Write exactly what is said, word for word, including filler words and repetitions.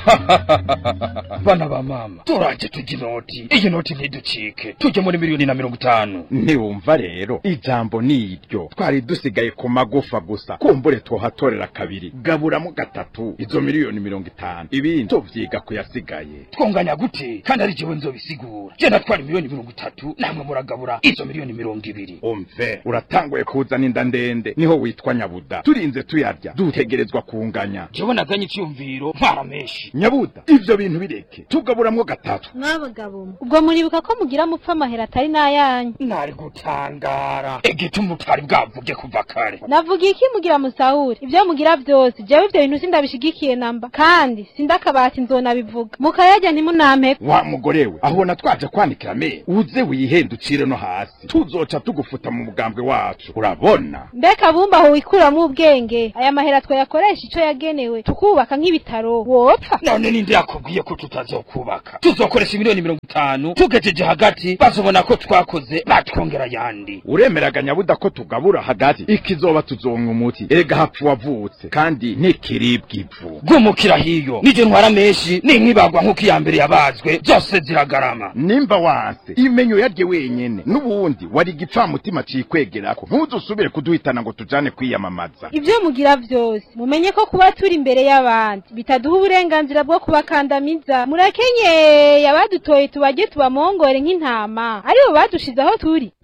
bana ba mama turaje tujya inoti iyi noti ntiducike tujye muri miliyoni na mirongo itanu. Ntiwumva rero ijambo ni iryo twari dusigaye ku magufa gusa kumbure twohatorera kabiri gaburamo gatatu izo miliyoni mirongo itanu ibindi tuvyiga kuyasigaye. Twonganya gute kandi ari jewe nzobisigura je natwara miliyoni mirongo itatu namwe muragabura izo miliyoni mirongo ibiri. Umve uratanguye kuzana inda ndende niho witwa Nyabuda turinze tuyarya dutegerezwa kunganya. Jewe naganye icyumviro ntwara menshi. Nyabuda ivyo bintu bireke tugaburamwo gatatu. Mwabagabo ubwo muribuka ko mugira mupfa amahera atari nayanyu. Nari gutangara egituma utari bwavuge kuva kare. Navuga iki mugira musahuri ivyo mugira vyose jewe ivyo bintu sindabishigikiye namba kandi sindakabati nzona bivuga mukayajya ntimunampe. Wa mugorewe ahubona twaje kwanikira me uze wihenducire no hasi tuzoca tugufuta mu mugambwe wacu urabona. Mbeka bumba ho wikuramo ubwenge aya mahera twayakoresha ico yagenewe tukubaka nk'ibitaro wopfa. None ninde yakubwiye ko tutazokubaka tuzokoresha miliyoni mirongo itanu tugejeje hagati bazobona ko twakoze batwongera yandi. Uremeraga Nyabuda ko tugabura hagati ikizoba tuzonka umuti erega hapfu wavutse kandi nikiribwa ivu gumukira hiyo nije ntwara menshi ninkibagwa nkuko iyambere yabazwe zose ziragarama. Nimba wanse imenyo yarye wenyene nubundi wari gipfa mutima cikwegerako ntuzusubire kuduhitana ngo tujane kwiyamamaza. Ivyo mugira vyose mumenye ko kuba turi imbere y'abandi bitaduha uburenganzira bwo kubakandamiza. Murakenye yabadutoye tubaje tubamongore nk'intama aribo badushize aho turi.